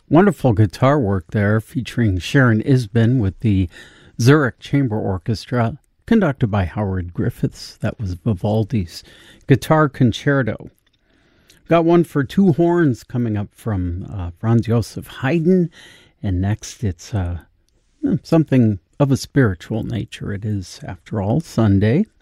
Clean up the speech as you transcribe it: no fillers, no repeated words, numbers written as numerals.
Wonderful guitar work there featuring Sharon Isbin with the Zurich Chamber Orchestra, conducted by Howard Griffiths. That was Vivaldi's Guitar Concerto. Got one for two horns coming up from Franz Joseph Haydn, and next it's something of a spiritual nature. It is, after all, Sunday.